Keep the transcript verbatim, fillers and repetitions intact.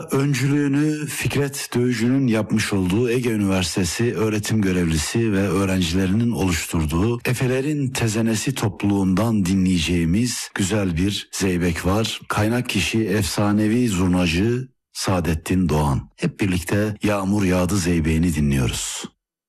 Öncülüğünü Fikret Dövücü'nün yapmış olduğu Ege Üniversitesi öğretim görevlisi ve öğrencilerinin oluşturduğu Efelerin Tezenesi topluluğundan dinleyeceğimiz güzel bir zeybek var. Kaynak kişi efsanevi zurnacı Saadettin Doğan. Hep birlikte Yağmur Yağdı zeybeğini dinliyoruz.